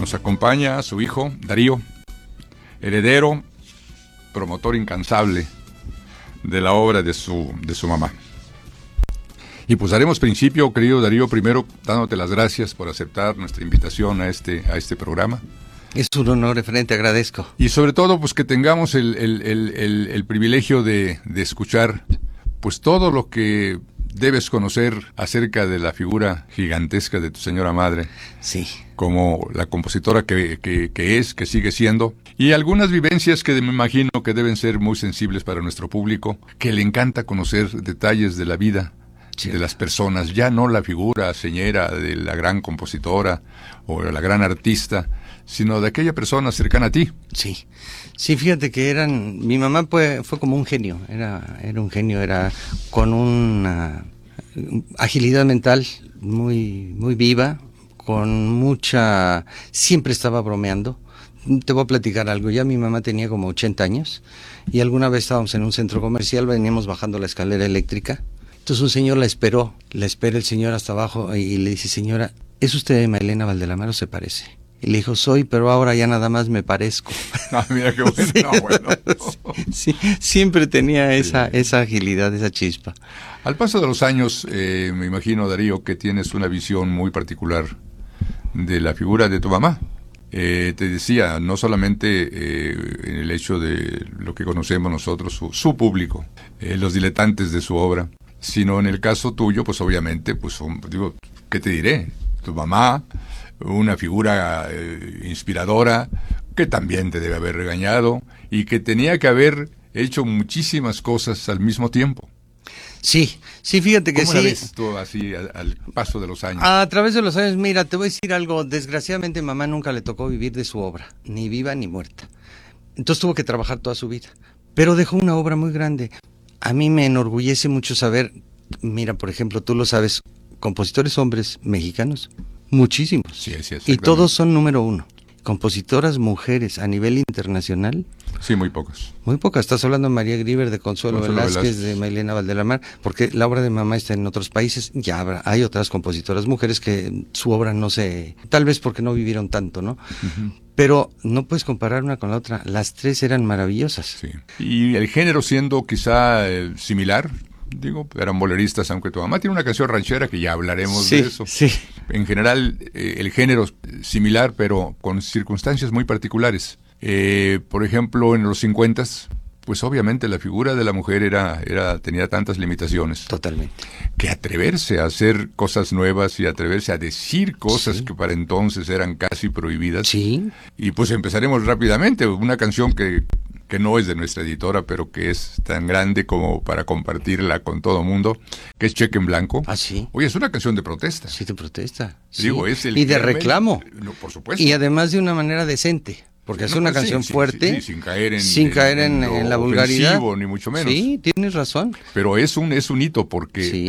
Nos acompaña su hijo, Darío, heredero, promotor incansable de la obra de su mamá. Y pues daremos principio, querido Darío, primero dándote las gracias por aceptar nuestra invitación a este programa. Es un honor, referente, agradezco. Y sobre todo, pues que tengamos el privilegio de escuchar pues todo lo que debes conocer acerca de la figura gigantesca de tu señora madre. Sí. Como la compositora que sigue siendo. Y algunas vivencias que me imagino que deben ser muy sensibles para nuestro público, que le encanta conocer detalles de la vida, sí, de las personas, ya no la figura señera de la gran compositora o la gran artista, sino de aquella persona cercana a ti. Sí, sí, fíjate que mi mamá fue como un genio, era un genio, era con una agilidad mental muy viva, con mucha, siempre estaba bromeando. Te voy a platicar algo, ya mi mamá tenía como 80 años y alguna vez estábamos en un centro comercial, veníamos bajando la escalera eléctrica, entonces un señor la espera el señor hasta abajo y le dice: señora, ¿es usted Maylena Valdelamar o se parece? Y le dijo: soy, pero ahora ya nada más me parezco. Ah, mira qué bueno. Sí, no, bueno. Sí, siempre tenía esa agilidad, esa chispa. Al paso de los años, me imagino, Darío, que tienes una visión muy particular de la figura de tu mamá. Te decía, no solamente en el hecho de lo que conocemos nosotros, su público, los diletantes de su obra, sino en el caso tuyo, pues obviamente, pues digo, ¿qué te diré? Tu mamá, una figura inspiradora, que también te debe haber regañado y que tenía que haber hecho muchísimas cosas al mismo tiempo. Sí, fíjate que sí. ¿Cómo la ves tú así al paso de los años? A través de los años, mira, te voy a decir algo. Desgraciadamente, mamá nunca le tocó vivir de su obra, ni viva ni muerta. Entonces tuvo que trabajar toda su vida. Pero dejó una obra muy grande. A mí me enorgullece mucho saber, mira, por ejemplo, tú lo sabes, compositores hombres mexicanos, muchísimos. Sí, y todos son número 1. Compositoras mujeres a nivel internacional. Sí, muy pocas. Muy pocas. Estás hablando de María Grieber, de Consuelo Velázquez, de Maylena Valdelamar, porque la obra de mamá está en otros países. Ya hay otras compositoras mujeres que su obra no se... Tal vez porque no vivieron tanto, ¿no? Uh-huh. Pero no puedes comparar una con la otra. Las tres eran maravillosas. Sí. Y el género siendo quizá similar... Digo, eran boleristas, aunque tu mamá tiene una canción ranchera que ya hablaremos de eso. Sí. En general, el género similar, pero con circunstancias muy particulares. Por ejemplo, en los 50s, pues obviamente la figura de la mujer tenía tantas limitaciones. Totalmente. Que atreverse a hacer cosas nuevas y atreverse a decir cosas que para entonces eran casi prohibidas. Sí. Y pues empezaremos rápidamente. Una canción que no es de nuestra editora, pero que es tan grande como para compartirla con todo mundo, que es Cheque en Blanco. Ah, sí. Oye, es una canción de protesta. Sí, de protesta. Digo, sí. Es el y de reclamo. No, por supuesto. Y además de una manera decente, porque es una canción fuerte. Sí, sin caer en la vulgaridad. Ni mucho menos. Sí, tienes razón. Pero es un hito porque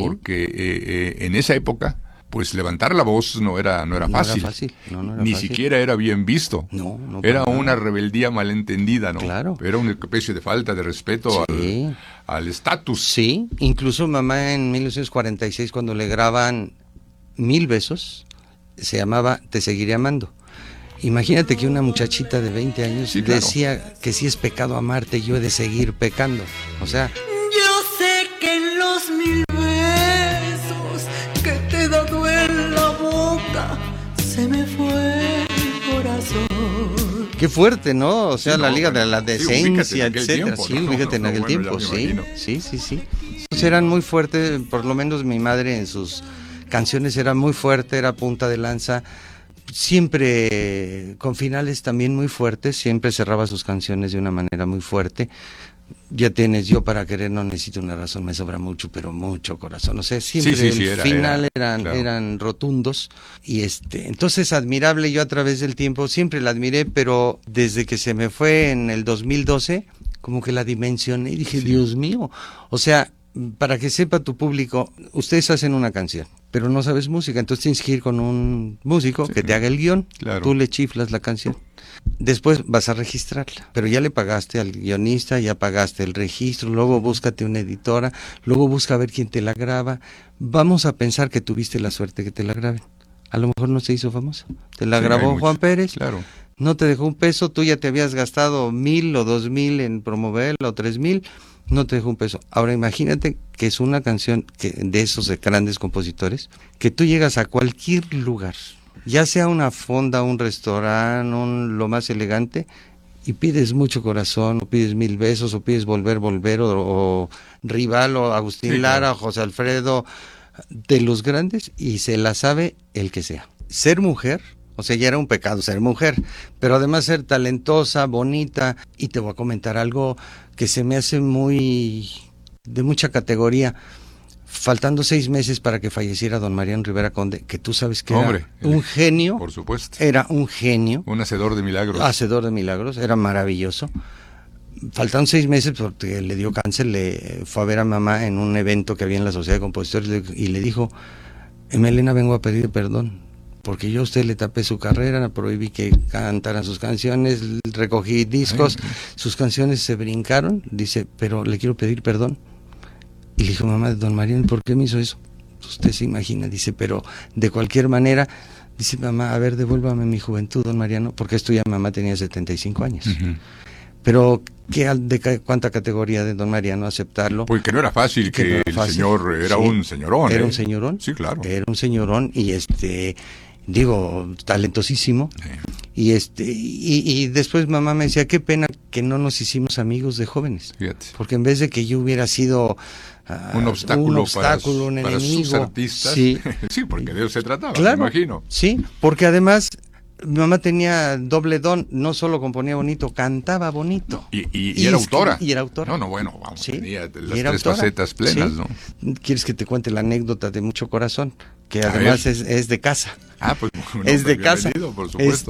en esa época, pues levantar la voz no era fácil. No era Ni fácil. siquiera era bien visto. No era una rebeldía malentendida, ¿no? Claro. Era una especie de falta de respeto al estatus. Sí, incluso mamá en 1946, cuando le graban 1000 besos, se llamaba Te seguiré amando. Imagínate que una muchachita de 20 años decía que si es pecado amarte, yo he de seguir pecando. O sea... Yo sé que en los 1000 besos que te he dado en la boca se me fue el corazón. Qué fuerte, ¿no? O sea, sí, la liga de la decencia, etcétera. Sí, ubícate en aquel tiempo, sí. Pues eran muy fuertes, por lo menos mi madre en sus canciones era muy fuerte, era punta de lanza. Siempre con finales también muy fuertes, siempre cerraba sus canciones de una manera muy fuerte. Ya tienes, yo para querer no necesito una razón, me sobra mucho, pero mucho corazón. O sea, siempre eran rotundos. Y entonces admirable, yo a través del tiempo siempre la admiré, pero desde que se me fue en el 2012, como que la dimensioné y dije, Dios mío, o sea, para que sepa tu público, ustedes hacen una canción, pero no sabes música, entonces tienes que ir con un músico que te haga el guión, tú le chiflas la canción. Después vas a registrarla, pero ya le pagaste al guionista, ya pagaste el registro, luego búscate una editora, luego busca a ver quién te la graba. Vamos a pensar que tuviste la suerte que te la graben. a lo mejor no se hizo famosa. Te la grabó Juan Pérez. Claro. No te dejó un peso, tú ya te habías gastado 1,000 o 2,000 en promoverla o 3,000, no te dejó un peso. Ahora imagínate que es una canción de esos de grandes compositores, que tú llegas a cualquier lugar, ya sea una fonda, un restaurante, lo más elegante, y pides mucho corazón, o pides 1,000 besos, o pides volver, o Rival, o Agustín Lara, o José Alfredo, de los grandes, y se la sabe el que sea. Ser mujer, o sea, ya era un pecado ser mujer, pero además ser talentosa, bonita, y te voy a comentar algo que se me hace de mucha categoría. Faltando 6 meses para que falleciera don Mariano Rivera Conde, que tú sabes que era un genio. Por supuesto. Era un genio. Un hacedor de milagros. Hacedor de milagros, era maravilloso. Faltaron 6 meses porque le dio cáncer, le fue a ver a mamá en un evento que había en la Sociedad de Compositores y le dijo, Elena, vengo a pedir perdón, porque yo a usted le tapé su carrera, prohibí que cantaran sus canciones, recogí discos, sus canciones se brincaron, dice, pero le quiero pedir perdón. Y le dijo, mamá, don Mariano, ¿por qué me hizo eso? Usted se imagina, dice, pero de cualquier manera, dice, mamá, a ver, devuélvame mi juventud, don Mariano, porque esto ya mamá tenía 75 años. Pero de cuánta categoría de don Mariano aceptarlo. Porque no era fácil, que el señor era un señorón. Era un señorón. Sí, claro. Era un señorón y digo, talentosísimo. Sí. Y después mamá me decía, qué pena que no nos hicimos amigos de jóvenes. Fíjate. Porque en vez de que yo hubiera sido un obstáculo, un enemigo. Sus artistas. Sí, sí, porque de eso se trataba, claro, me imagino. Sí, porque además mi mamá tenía doble don, no solo componía bonito, cantaba bonito. Y era autora. Y era autora. No, bueno, vamos, ¿sí? Tenía las tres facetas plenas, ¿sí? ¿No? ¿Quieres que te cuente la anécdota de Mucho Corazón? Que además es de casa. Pues es de casa. Por supuesto.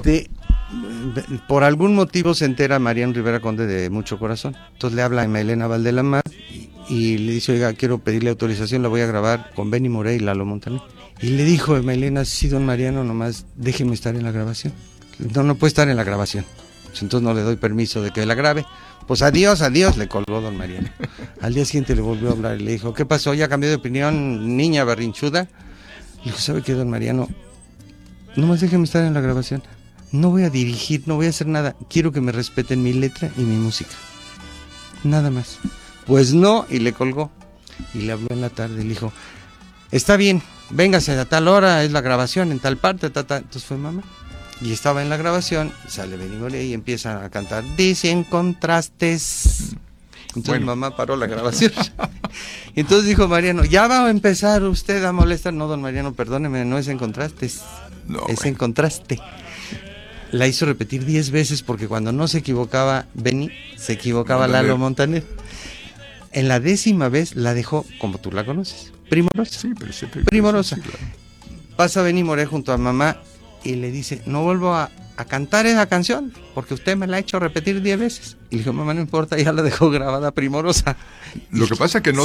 Por algún motivo se entera Mariano Rivera Conde de Mucho Corazón. Entonces le habla a Elena Valdelamar y le dice, oiga, quiero pedirle autorización, la voy a grabar con Benny Moré y Lalo Montaner. Y le dijo Elena, sí, don Mariano, nomás déjeme estar en la grabación. No puede estar en la grabación. Pues entonces no le doy permiso de que la grabe. Pues adiós, le colgó don Mariano. Al día siguiente le volvió a hablar y le dijo, ¿qué pasó? ¿Ya cambió de opinión, niña berrinchuda? Le dijo, ¿sabe qué, don Mariano? Nomás déjeme estar en la grabación. No voy a dirigir, no voy a hacer nada. Quiero que me respeten mi letra y mi música. Nada más. Pues no, y le colgó. Y le habló en la tarde y le dijo, está bien, véngase a tal hora, es la grabación en tal parte, Entonces fue mamá. Y estaba en la grabación, sale Benny Moré y empieza a cantar, dicen contrastes. Entonces mamá paró la grabación. Entonces dijo Mariano, ya va a empezar usted a molestar. No, don Mariano, perdóneme, no es en contrastes, en contraste. La hizo repetir 10 veces porque cuando no se equivocaba Benny, se equivocaba Lalo Montaner. En la 10ª vez la dejó, como tú la conoces, primorosa. Sí, primorosa. Sí, claro. Pasa Benny Moré junto a mamá y le dice, no vuelvo a cantar esa canción porque usted me la ha hecho repetir 10 veces. Y le dijo, mamá, no importa, ya la dejó grabada primorosa. Lo que pasa es que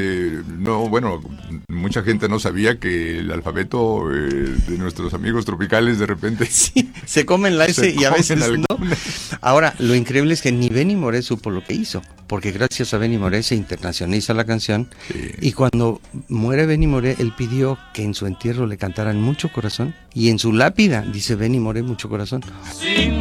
mucha gente no sabía que el alfabeto de nuestros amigos tropicales de repente se comen la S y a veces no. Ahora, lo increíble es que ni Benny Moré supo lo que hizo, porque gracias a Benny Moré se internacionaliza la canción. Sí. Y cuando muere Benny Moré, él pidió que en su entierro le cantaran Mucho Corazón y en su lápida dice Benny Moré Mucho Corazón. Sin